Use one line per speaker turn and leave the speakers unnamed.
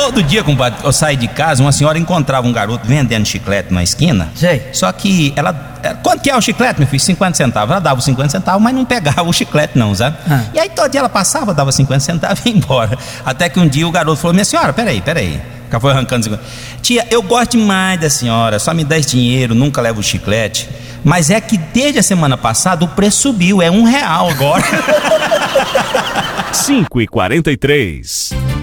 Todo dia, compadre, eu saí de casa, uma senhora encontrava um garoto vendendo chiclete na esquina.
Sei.
Só que ela... Quanto que é o chiclete, meu filho? 50 centavos. Ela dava os 50 centavos, mas não pegava o chiclete não, sabe? E aí todo dia ela passava, dava 50 centavos e ia embora. Até que um dia o garoto falou: minha senhora, peraí. Ela foi arrancando 50. Tia, eu gosto demais da senhora, só me dá esse dinheiro, nunca levo o chiclete. Mas é que desde a semana passada o preço subiu, é R$1 agora.
5h43.